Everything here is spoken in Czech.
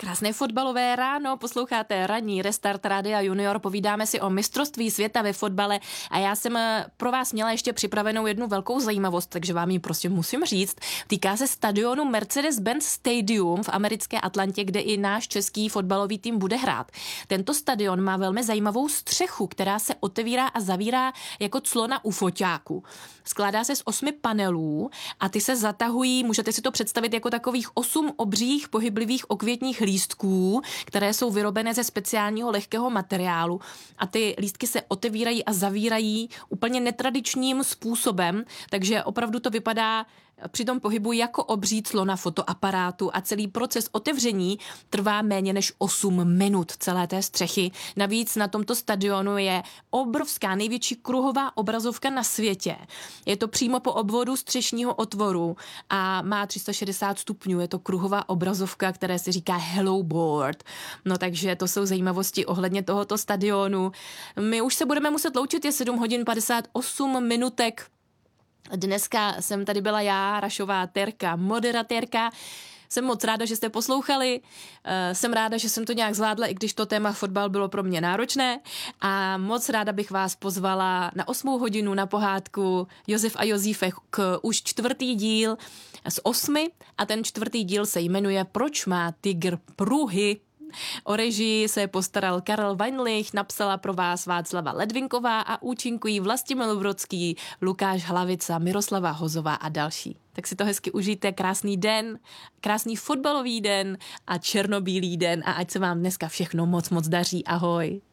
Krásné fotbalové ráno, posloucháte ranní Restart Rádia Junior, povídáme si o mistrovství světa ve fotbale a já jsem pro vás měla ještě připravenou jednu velkou zajímavost, takže vám ji prostě musím říct. Týká se stadionu Mercedes-Benz Stadium v americké Atlantě, kde i náš český fotbalový tým bude hrát. Tento stadion má velmi zajímavou střechu, která se otevírá a zavírá jako clona u foťáku. Skládá se z 8 panelů a ty se zatahují, můžete si to představit jako takových 8 obřích pohyblivých okvětních lístků, které jsou vyrobené ze speciálního lehkého materiálu a ty lístky se otevírají a zavírají úplně netradičním způsobem, takže opravdu to vypadá při tom pohybu jako obří clona fotoaparátu a celý proces otevření trvá méně než 8 minut celé té střechy. Navíc na tomto stadionu je obrovská největší kruhová obrazovka na světě. Je to přímo po obvodu střešního otvoru a má 360 stupňů. Je to kruhová obrazovka, které se říká Hello Board. No takže to jsou zajímavosti ohledně tohoto stadionu. My už se budeme muset loučit, je 7 hodin 58 minutek. Dneska jsem tady byla já, Rašová Terka, moderatérka. Jsem moc ráda, že jste poslouchali. Jsem ráda, že jsem to nějak zvládla, i když to téma fotbal bylo pro mě náročné. A moc ráda bych vás pozvala na 8 hodinu na pohádku Josef a Josífek k už 4. díl z 8. A ten 4. díl se jmenuje Proč má tygr pruhy? O režii se postaral Karel Weinlich, napsala pro vás Václava Ledvinková a účinkují Vlastimil Brodský, Lukáš Hlavica, Miroslava Hozová a další. Tak si to hezky užijte, krásný den, krásný fotbalový den a černobílý den a ať se vám dneska všechno moc daří. Ahoj.